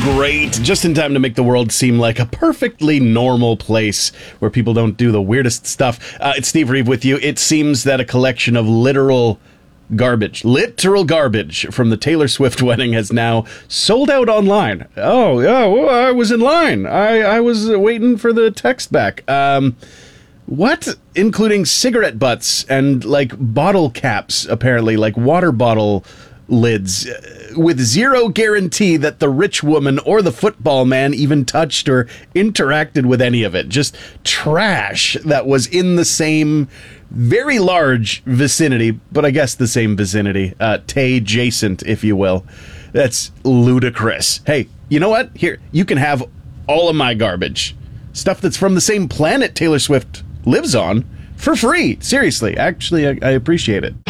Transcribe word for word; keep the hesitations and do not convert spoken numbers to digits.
great. Just in time to make the world seem like a perfectly normal place where people don't do the weirdest stuff. Uh, it's Steve Reeve with you. It seems that a collection of literal garbage, literal garbage from the Taylor Swift wedding has now sold out online. Oh, yeah, well, I was in line. I, I was waiting for the text back. Um, what? Including cigarette butts and, like, bottle caps, apparently, like water bottle lids, with zero guarantee that the rich woman or the football man even touched or interacted with any of it. Just trash that was in the same very large vicinity, but I guess the same vicinity, uh, Tay-jacent, if you will. That's ludicrous. Hey, you know what? Here, you can have all of my garbage. Stuff that's from the same planet Taylor Swift lives on, for free. Seriously, actually, I, I appreciate it.